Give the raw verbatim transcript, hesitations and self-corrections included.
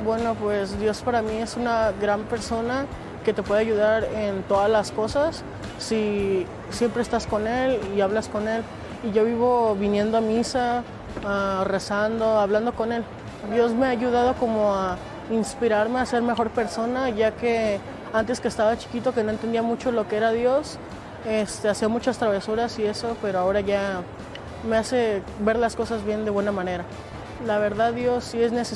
Bueno, pues Dios para mí es una gran persona que te puede ayudar en todas las cosas si siempre estás con Él y hablas con Él. Y yo vivo viniendo a misa, uh, rezando, hablando con Él. Dios me ha ayudado como a inspirarme a ser mejor persona, ya que antes que estaba chiquito, que no entendía mucho lo que era Dios, este, hacía muchas travesuras y eso, pero ahora ya me hace ver las cosas bien de buena manera. La verdad, Dios sí es necesario.